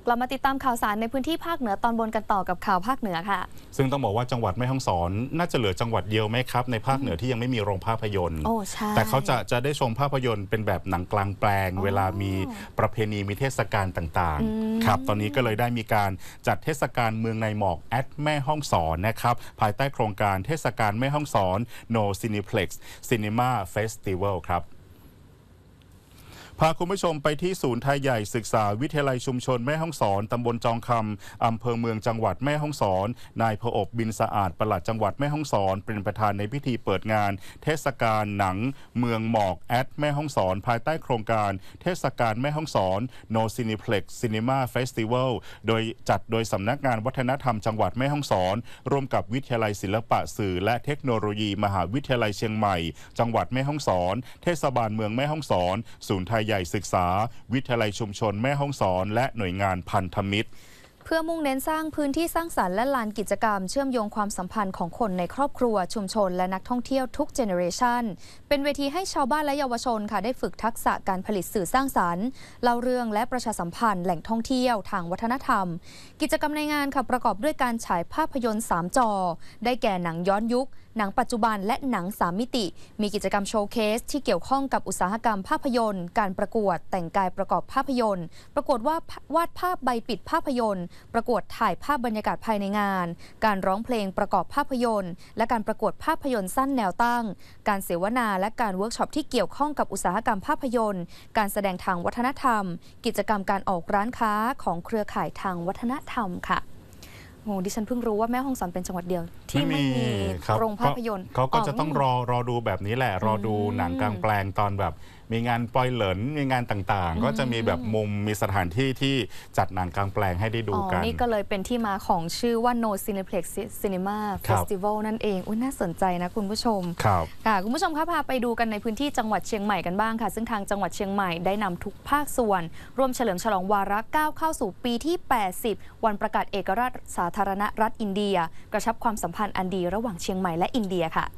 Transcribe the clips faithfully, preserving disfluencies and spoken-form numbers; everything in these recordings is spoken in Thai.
กลับมาติดตามข่าวสารในพื้นที่ภาคเหนือตอนบนกันต่อกับข่าวภาคเหนือค่ะซึ่งต้องบอกว่าจังหวัดแม่ฮ่องสอนน่าจะเหลือจังหวัดเดียวไหมครับในภาคเหนือที่ยังไม่มีโรงภาพยนตร์โอ้ใช่แต่เขาจะจะได้ชมภาพยนตร์เป็นแบบหนังกลางแปลงเวลามีประเพณีมีเทศกาลต่างๆครับตอนนี้ก็เลยได้มีการจัดเทศกาลเมืองในหมอกแอดแม่ฮ่องสอนนะครับภายใต้โครงการเทศกาลแม่ฮ่องสอน No Cineplex Cinema Festival ครับพาคุณผู้ชมไปที่ศูนย์ไทยใหญ่ศึกษาวิทยาลัยชุมชนแม่ฮ่องสอนตำบลจองคำอำเภอเมืองจังหวัดแม่ฮ่องสอนนายพอบบินสะอาดปลัดจังหวัดแม่ฮ่องสอนเป็นประธานในพิธีเปิดงานเทศกาลหนังเมืองหมอกแอดแม่ฮ่องสอนภายใต้โครงการเทศกาลแม่ฮ่องสอน No Cineplex Cinema Festival โดยจัดโดยสำนักงานวัฒนธรรมจังหวัดแม่ฮ่องสอนร่วมกับวิทยาลัยศิลปะสื่อและเทคโนโลยีมหาวิทยาลัยเชียงใหม่จังหวัดแม่ฮ่องสอนเทศบาลเมืองแม่ฮ่องสอนศูนย์ไทยใหญ่ศึกษาวิทยาลัยชุมชนแม่ฮ่องสอนและหน่วยงานพันธมิตรเพื่อมุ่งเน้นสร้างพื้นที่สร้างสรรค์และลานกิจกรรมเชื่อมโยงความสัมพันธ์ของคนในครอบครัวชุมชนและนักท่องเที่ยวทุกเจเนอเรชันเป็นเวทีให้ชาวบ้านและเยาวชนค่ะได้ฝึกทักษะการผลิตสื่อสร้างสรรค์เล่าเรื่องและประชาสัมพันธ์แหล่งท่องเที่ยวทางวัฒนธรรมกิจกรรมในงานค่ะประกอบด้วยการฉายภาพยนตร์สามจอได้แก่หนังย้อนยุคหนังปัจจุบันและหนังสามมิติมีกิจกรรมโชว์เคสที่เกี่ยวข้องกับอุตสาหกรรมภาพยนตร์การประกวดแต่งกายประกอบภาพยนตร์ประกวดวาดวาดภาพใบปิดภาพยนตร์ประกวดถ่ายภาพบรรยากาศภายในงานการร้องเพลงประกอบภาพยนตร์และการประกวดภาพยนตร์สั้นแนวตั้งการเสวนาและการเวิร์กช็อปที่เกี่ยวข้องกับอุตสาหกรรมภาพยนตร์การแสดงทางวัฒนธรรมกิจกรรมการออกร้านค้าของเครือข่ายทางวัฒนธรรมค่ะโอ้ดิฉันเพิ่งรู้ว่าแม่ฮ่องสอนเป็นจังหวัดเดียวที่ไม่มีโรงภาพยนตร์เขาก็จะต้องรอรอดูแบบนี้แหละรอดูหนังกลางแปลงตอนแบบมีงานปอยเหลินมีงานต่างๆก็จะมีแบบมุมมีสถานที่ที่จัดหนังกลางแปลงให้ได้ดูกันนี่ก็เลยเป็นที่มาของชื่อว่า No Cineplex Cinema Festival นั่นเองอุ้ยน่าสนใจนะคุณผู้ชมครับค่ะคุณผู้ชมคะพาไปดูกันในพื้นที่จังหวัดเชียงใหม่กันบ้างค่ะซึ่งทางจังหวัดเชียงใหม่ได้นำทุกภาคส่วนร่วมเฉลิมฉลองวาระก้าวเข้าสู่ปีที่แปดสิบวันประกาศเอกราชสาธารณรัฐอินเดียกระชับความสัมพันธ์อันดีระหว่างเชียงใหม่และอินเดียค่ะ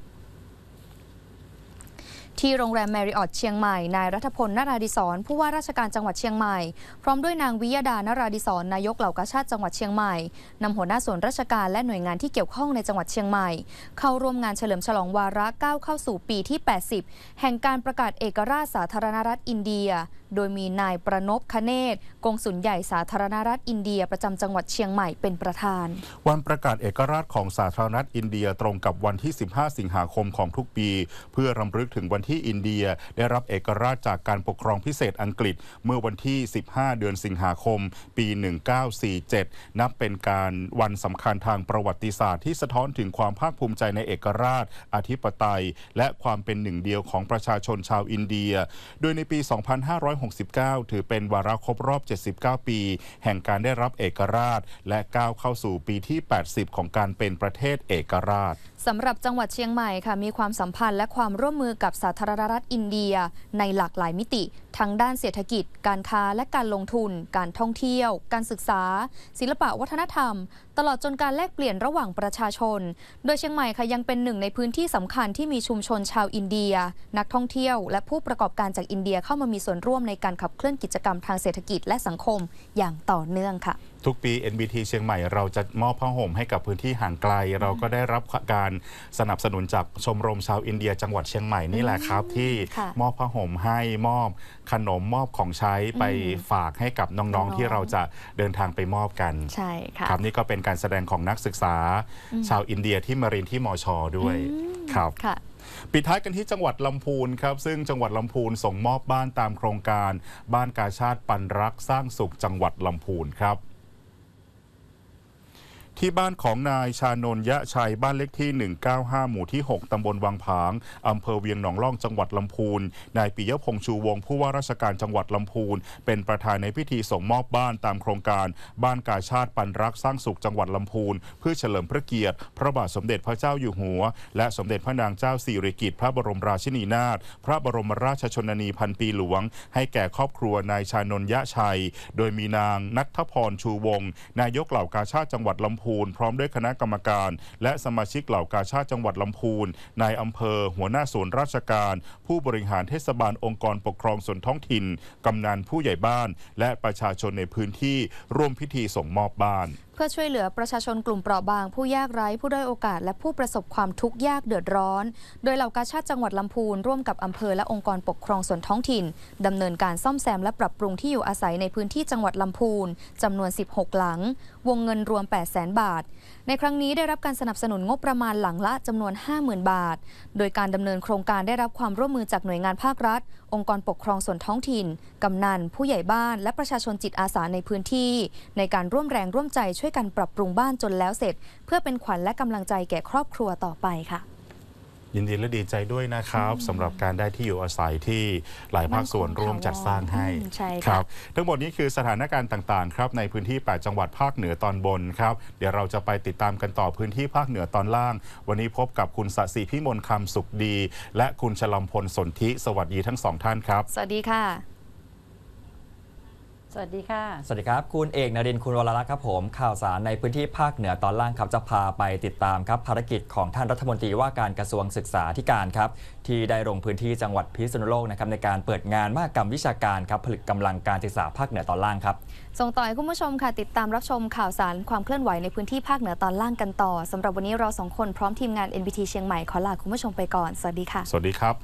ที่โรงแรมแมริออตเชียงใหม่นายรัฐพลนราดิศรผู้ว่าราชการจังหวัดเชียงใหม่พร้อมด้วยนางวิยดานราดิศรนายกเหล่ากาชาดจังหวัดเชียงใหม่นำหัวหน้าส่วนราชการและหน่วยงานที่เกี่ยวข้องในจังหวัดเชียงใหม่เข้าร่วมงานเฉลิมฉลองวาระก้าวเข้าสู่ปีที่แปดสิบแห่งการประกาศเอกราชสาธารณรัฐอินเดียโดยมีนายประนพคเนศกงสุลใหญ่สาธารณรัฐอินเดียประจำจังหวัดเชียงใหม่เป็นประธานวันประกาศเอกราชของสาธารณรัฐอินเดียตรงกับวันที่สิบห้าสิงหาคมของทุกปีเพื่อรำลึกถึงวันที่อินเดียได้รับเอกราชจากการปกครองพิเศษอังกฤษเมื่อวันที่สิบห้าเดือนสิงหาคมปีหนึ่งเก้าสี่เจ็ดนับเป็นการวันสำคัญทางประวัติศาสตร์ที่สะท้อนถึงความภาคภูมิใจในเอกราชอธิปไตยและความเป็นหนึ่งเดียวของประชาชนชาวอินเดียโดยในปีสองพันห้าร้อยหกสิบเก้าถือเป็นวาระครบรอบเจ็ดสิบเก้าปีแห่งการได้รับเอกราชและก้าวเข้าสู่ปีที่แปดสิบของการเป็นประเทศเอกราชสำหรับจังหวัดเชียงใหม่ค่ะมีความสัมพันธ์และความร่วมมือกับสาธารณรัฐอินเดียในหลากหลายมิติทั้งด้านเศรษฐกิจการค้าและการลงทุนการท่องเที่ยวการศึกษาศิลปะวัฒนธรรมตลอดจนการแลกเปลี่ยนระหว่างประชาชนโดยเชียงใหม่ค่ะยังเป็นหนึ่งในพื้นที่สำคัญที่มีชุมชนชาวอินเดียนักท่องเที่ยวและผู้ประกอบการจากอินเดียเข้ามามีส่วนร่วมในการขับเคลื่อนกิจกรรมทางเศรษฐกิจและสังคมอย่างต่อเนื่องค่ะทุกปี เอ็น บี ที เชียงใหม่เราจะมอบผ้าห่มให้กับพื้นที่ห่างไกลเราก็ได้รับการสนับสนุนจากชมรมชาวอินเดียจังหวัดเชียงใหม่นี่แหละครับที่มอบผ้าห่มให้มอบขนมมอบของใช้ไปฝากให้กับน้องๆที่เราจะเดินทางไปมอบกันใช่ค่ะครับนี่ก็เป็นการแสดงของนักศึกษาชาวอินเดียที่มาเรียนที่มช.ด้วยครับปิดท้ายกันที่จังหวัดลำพูนครับซึ่งจังหวัดลำพูนส่งมอบบ้านตามโครงการบ้านกาชาดปันรักสร้างสุขจังหวัดลำพูนครับที่บ้านของนายชานนท์ยะชัยบ้านเลขที่หนึ่งเก้าห้าหมู่ที่หกตำบลวังผางอำเภอเวียงหนองล่องจังหวัดลำพูนนายปิยพงษ์ชูวงศ์ผู้ว่าราชการจังหวัดลำพูนเป็นประธานในพิธีส่งมอบบ้านตามโครงการบ้านกาชาดปันรักสร้างสุขจังหวัดลำพูนเพื่อเฉลิมพระเกียรติพระบาทสมเด็จพระเจ้าอยู่หัวและสมเด็จพระนางเจ้าสิริกิติ์พระบรมราชินีนาถพระบรมราชชนนีพันปีหลวงให้แก่ครอบครัวนายชานนท์ยะชัยโดยมีนางณัฐพรชูวงศ์นายกเหล่ากาชาดจังหวัดลำพูพูนพร้อมด้วยคณะกรรมการและสมาชิกเหล่ากาชาดจังหวัดลำพูนนายอำเภอหัวหน้าส่วนราชการผู้บริหารเทศบาลองค์กรปกครองส่วนท้องถิ่นกำนันผู้ใหญ่บ้านและประชาชนในพื้นที่ร่วมพิธีส่งมอบบ้านเพื่อช่วยเหลือประชาชนกลุ่มเปราะบางผู้ยากไร้ผู้ด้อยโอกาสและผู้ประสบความทุกข์ยากเดือดร้อนโดยเหล่ากาชาดจังหวัดลำพูนร่วมกับอำเภอและองค์กรปกครองส่วนท้องถิ่นดำเนินการซ่อมแซมและปรับปรุงที่อยู่อาศัยในพื้นที่จังหวัดลำพูนจำนวนสิบหกหลังวงเงินรวม แปดแสน บาทในครั้งนี้ได้รับการสนับสนุนงบประมาณหลังละจำนวน ห้าหมื่น บาทโดยการดำเนินโครงการได้รับความร่วมมือจากหน่วยงานภาครัฐองค์กรปกครองส่วนท้องถิ่นกำนันผู้ใหญ่บ้านและประชาชนจิตอาสาในพื้นที่ในการร่วมแรงร่วมใจช่วยกันปรับปรุงบ้านจนแล้วเสร็จเพื่อเป็นขวัญและกำลังใจแก่ครอบครัวต่อไปค่ะยินดีและดีใจด้วยนะครับสำหรับการได้ที่อยู่อาศัยที่หลายภาคส่วนร่วมจัดสร้างให้ครับทั้งหมดนี้คือสถานการณ์ต่างๆครับในพื้นที่แปดจังหวัดภาคเหนือตอนบนครับเดี๋ยวเราจะไปติดตามกันต่อพื้นที่ภาคเหนือตอนล่างวันนี้พบกับคุณสศิพิมลคำสุขดีและคุณชลัมพลสนธิสวัสดีทั้งสองท่านครับสวัสดีค่ะสวัสดีค่ะสวัสดีครับคุณเอกนรินทร์คุณวรรักษ์ครับผมข่าวสารในพื้นที่ภาคเหนือตอนล่างครับจะพาไปติดตามครับภารกิจของท่านรัฐมนตรีว่าการกระทรวงศึกษาธิการครับที่ได้ลงพื้นที่จังหวัดพิษณุโลกนะครับในการเปิดงานมหกรรมวิชาการครับผลึกกำลังการศึกษาภาคเหนือตอนล่างครับส่งต่อให้คุณผู้ชมค่ะติดตามรับชมข่าวสารความเคลื่อนไหวในพื้นที่ภาคเหนือตอนล่างกันต่อสำหรับวันนี้เราสองคนพร้อมทีมงาน เอ็น บี ที เชียงใหม่ขอลาคุณผู้ชมไปก่อนสวัสดีค่ะสวัสดีครับ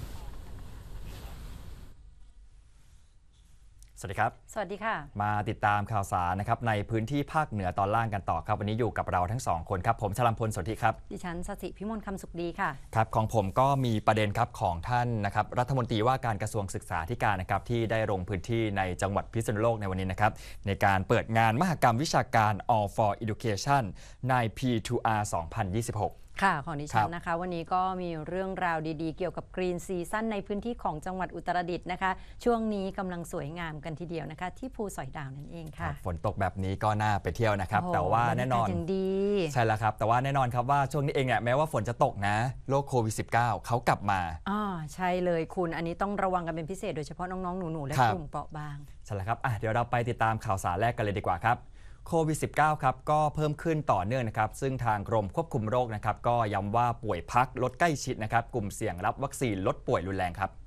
สวัสดีครับสวัสดีค่ะมาติดตามข่าวสารนะครับในพื้นที่ภาคเหนือตอนล่างกันต่อครับวันนี้อยู่กับเราทั้งสองคนครับผมชลัมพลสนธิครับดิฉันสศิพิมลคำสุขดีค่ะครับของผมก็มีประเด็นครับของท่านนะครับรัฐมนตรีว่าการกระทรวงศึกษาธิการนะครับที่ได้ลงพื้นที่ในจังหวัดพิษณุโลกในวันนี้นะครับในการเปิดงานมหกรรมวิชาการ All for Education ใน พี ทู อาร์ สองพันยี่สิบหกค่ะของดิฉันนะคะวันนี้ก็มีเรื่องราวดีๆเกี่ยวกับกรีนซีซั่นในพื้นที่ของจังหวัดอุตรดิตถ์นะคะช่วงนี้กำลังสวยงามกันทีเดียวนะคะที่ภูสอยดาวนั่นเองค่ะฝนตกแบบนี้ก็น่าไปเที่ยวนะครับแต่ว่าแน่นอนใช่แล้วครับแต่ว่าแน่นอนครับว่าช่วงนี้เองเนี่ยแม้ว่าฝนจะตกนะโรคโควิด สิบเก้า เขากลับมาอ๋อใช่เลยคุณอันนี้ต้องระวังกันเป็นพิเศษโดยเฉพาะน้องๆหนูๆและกลุ่มเปราะบางใช่แล้วครับอ่ะเดี๋ยวเราไปติดตามข่าวสารแรกกันเลยดีกว่าครับโควิด สิบเก้า ครับก็เพิ่มขึ้นต่อเนื่องนะครับซึ่งทางกรมควบคุมโรคนะครับก็ย้ำว่าป่วยพักลดใกล้ชิดนะครับกลุ่มเสี่ยงรับวัคซีนลดป่วยรุนแรงครับ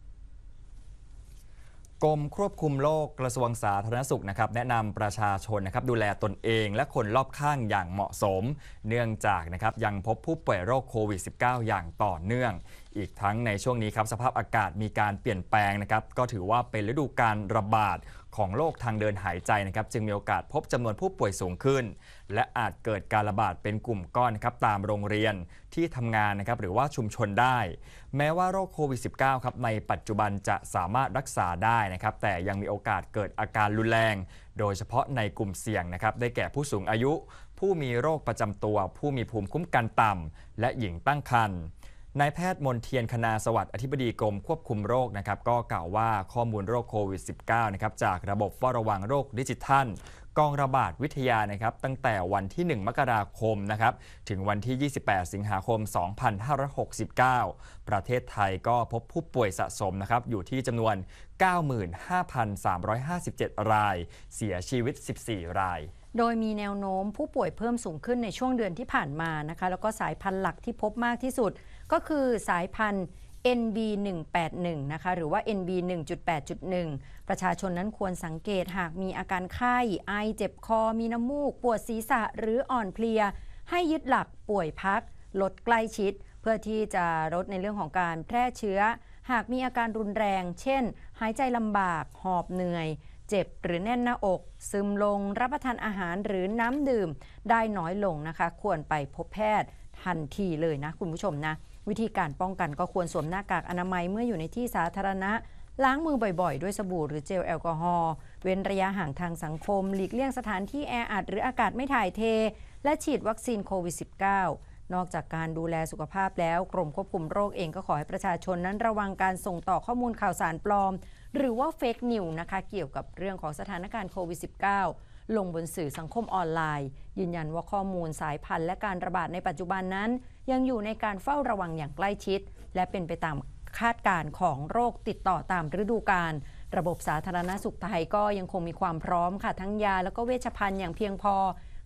กรมควบคุมโรคกระทรวงสาธารณสุขนะครับแนะนำประชาชนนะครับดูแลตนเองและคนรอบข้างอย่างเหมาะสมเนื่องจากนะครับยังพบผู้ป่วยโรคโควิด สิบเก้า อย่างต่อเนื่องอีกทั้งในช่วงนี้ครับสภาพอากาศมีการเปลี่ยนแปลงนะครับก็ถือว่าเป็นฤดูการระบาดของโรคทางเดินหายใจนะครับจึงมีโอกาสพบจำนวนผู้ป่วยสูงขึ้นและอาจเกิดการระบาดเป็นกลุ่มก้อนนะครับตามโรงเรียนที่ทำงานนะครับหรือว่าชุมชนได้แม้ว่าโรคโควิด สิบเก้า ครับในปัจจุบันจะสามารถรักษาได้นะครับแต่ยังมีโอกาสเกิดอาการรุนแรงโดยเฉพาะในกลุ่มเสี่ยงนะครับได้แก่ผู้สูงอายุผู้มีโรคประจำตัวผู้มีภูมิคุ้มกันต่ำและหญิงตั้งครรภ์นายแพทย์มนเทียนคณาสวัสดิ์อธิบดีกรมควบคุมโรคนะครับก็กล่าวว่าข้อมูลโรคโควิด สิบเก้า นะครับจากระบบเฝ้าระวังโรคดิจิทัลกองระบาดวิทยานะครับตั้งแต่วันที่หนึ่งมกราคมนะครับถึงวันที่ยี่สิบแปดสิงหาคมสองพันห้าร้อยหกสิบเก้าประเทศไทยก็พบผู้ป่วยสะสมนะครับอยู่ที่จำนวน เก้าหมื่นห้าพันสามร้อยห้าสิบเจ็ด รายเสียชีวิตสิบสี่รายโดยมีแนวโน้มผู้ป่วยเพิ่มสูงขึ้นในช่วงเดือนที่ผ่านมานะคะแล้วก็สายพันธุ์หลักที่พบมากที่สุดก็คือสายพันธุ์ เอ็น บี หนึ่งแปดหนึ่ง นะคะหรือว่า เอ็น บี หนึ่งจุดแปดจุดหนึ่ง ประชาชนนั้นควรสังเกตหากมีอาการไข้ไอเจ็บคอมีน้ำมูกปวดศีรษะหรืออ่อนเพลียให้ยึดหลักป่วยพักลดใกล้ชิดเพื่อที่จะลดในเรื่องของการแพร่เชื้อหากมีอาการรุนแรงเช่นหายใจลำบากหอบเหนื่อยเจ็บหรือแน่นหน้าอกซึมลงรับประทานอาหารหรือน้ำดื่มได้น้อยลงนะคะควรไปพบแพทย์ทันทีเลยนะคุณผู้ชมนะวิธีการป้องกันก็ควรสวมหน้ากากอนามัยเมื่ออยู่ในที่สาธารณะล้างมือบ่อยๆด้วยสบู่หรือเจลแอลกอฮอล์เว้นระยะห่างทางสังคมหลีกเลี่ยงสถานที่แออัดหรืออากาศไม่ถ่ายเทและฉีดวัคซีนโควิด สิบเก้า นอกจากการดูแลสุขภาพแล้วกรมควบคุมโรคเองก็ขอให้ประชาชนนั้นระวังการส่งต่อข้อมูลข่าวสารปลอมหรือว่าเฟกนิวนะคะเกี่ยวกับเรื่องของสถานการณ์โควิด สิบเก้า ลงบนสื่อสังคมออนไลน์ยืนยันว่าข้อมูลสายพันธุ์และการระบาดในปัจจุบันนั้นยังอยู่ในการเฝ้าระวังอย่างใกล้ชิดและเป็นไปตามคาดการณ์ของโรคติดต่อตามฤดูกาลระบบสาธารณสุขไทยก็ยังคงมีความพร้อมค่ะทั้งยาแล้วก็เวชภัณฑ์อย่างเพียงพอ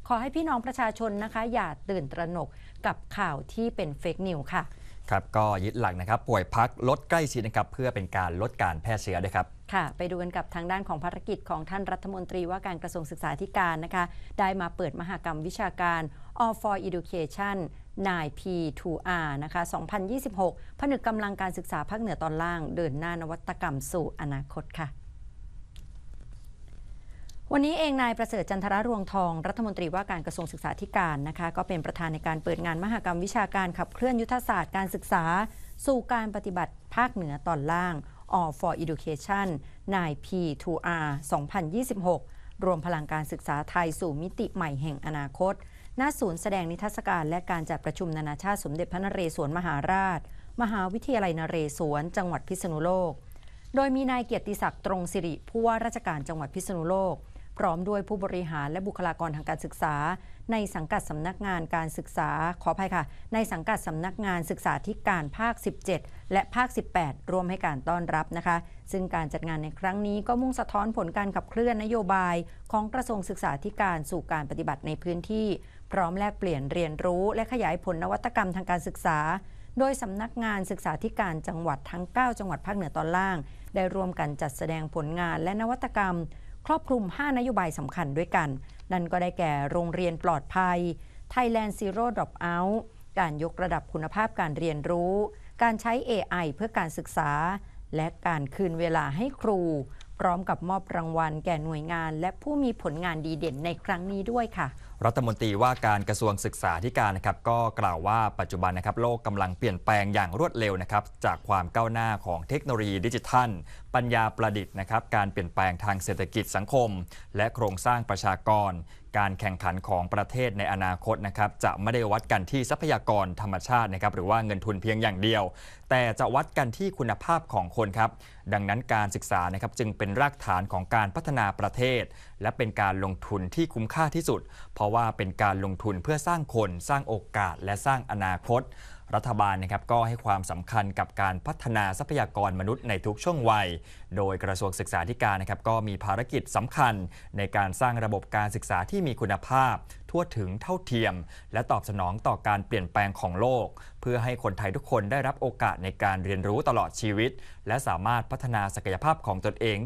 ขอให้พี่น้องประชาชนนะคะอย่าตื่นตระหนกกับข่าวที่เป็นเฟกนิวส์ค่ะครับก็ยึดหลักนะครับป่วยพักลดใกล้ชิดนะครับเพื่อเป็นการลดการแพร่เชื้อด้วยครับค่ะไปดูกันกับทางด้านของภารกิจของท่านรัฐมนตรีว่าการกระทรวงศึกษาธิการนะคะได้มาเปิดมหกรรมวิชาการ All for Education ไนน์ พี ทู อาร์ นะคะ สองพันยี่สิบหก ผนึกกำลังการศึกษาภาคเหนือตอนล่างเดินหน้านวัตกรรมสู่อนาคตค่ะวันนี้เองนายประเสริฐจันทรรวงทองรัฐมนตรีว่าการกระทรวงศึกษาธิการนะคะก็เป็นประธานในการเปิดงานมหกรรมวิชาการขับเคลื่อนยุทธศาสตร์การศึกษาสู่การปฏิบัติภาคเหนือตอนล่าง All for Education ไนน์ พี ทู อาร์ สองพันยี่สิบหก รวมพลังการศึกษาไทยสู่มิติใหม่แห่งอนาคตณศูนย์แสดงนิทรรศการและการจัดประชุมนานาชาติสมเด็จพระนเรศวรมหาราชมหาวิทยาลัยนเรศวรจังหวัดพิษณุโลกโดยมีนายเกียรติศักดิ์ตรงสิริผู้ว่าราชการจังหวัดพิษณุโลกพร้อมด้วยผู้บริหารและบุคลากรทางการศึกษาในสังกัดสำนักงานการศึกษาขออภัยค่ะในสังกัดสำนักงานศึกษาธิการภาคสิบเจ็ดและภาคสิบแปดร่วมให้การต้อนรับนะคะซึ่งการจัดงานในครั้งนี้ก็มุ่งสะท้อนผลการขับเคลื่อนนโยบายของกระทรวงศึกษาธิการสู่การปฏิบัติในพื้นที่พร้อมแลกเปลี่ยนเรียนรู้และขยายผลนวัตกรรมทางการศึกษาโดยสำนักงานศึกษาธิการจังหวัดทั้งเก้าจังหวัดภาคเหนือตอนล่างได้ร่วมกันจัดแสดงผลงานและนวัตกรรมครอบคลุมห้านโยบายสำคัญด้วยกันนั่นก็ได้แก่โรงเรียนปลอดภัย Thailand Zero Dropout การยกระดับคุณภาพการเรียนรู้การใช้ เอ ไอ เพื่อการศึกษาและการคืนเวลาให้ครูพร้อมกับมอบรางวัลแก่หน่วยงานและผู้มีผลงานดีเด่นในครั้งนี้ด้วยค่ะรัฐมนตรีว่าการกระทรวงศึกษาธิการนะครับก็กล่าวว่าปัจจุบันนะครับโลกกำลังเปลี่ยนแปลงอย่างรวดเร็วนะครับจากความก้าวหน้าของเทคโนโลยีดิจิทัลปัญญาประดิษฐ์นะครับการเปลี่ยนแปลงทางเศรษฐกิจสังคมและโครงสร้างประชากรการแข่งขันของประเทศในอนาคตนะครับจะไม่ได้วัดกันที่ทรัพยากรธรรมชาตินะครับหรือว่าเงินทุนเพียงอย่างเดียวแต่จะวัดกันที่คุณภาพของคนครับดังนั้นการศึกษานะครับจึงเป็นรากฐานของการพัฒนาประเทศและเป็นการลงทุนที่คุ้มค่าที่สุดเพราะว่าเป็นการลงทุนเพื่อสร้างคนสร้างโอกาสและสร้างอนาคตรัฐบาลนะครับก็ให้ความสำคัญกับการพัฒนาทรัพยากรมนุษย์ในทุกช่วงวัยโดยกระทรวงศึกษาธิการนะครับก็มีภารกิจสำคัญในการสร้างระบบการศึกษาที่มีคุณภาพทั่วถึงเท่าเทียมและตอบสนองต่อการเปลี่ยนแปลงของโลกเพื่อให้คนไทยทุกคนได้รับโอกาสในการเรียนรู้ตลอดชีวิตและสามารถพัฒนาศักยภาพของตนเอง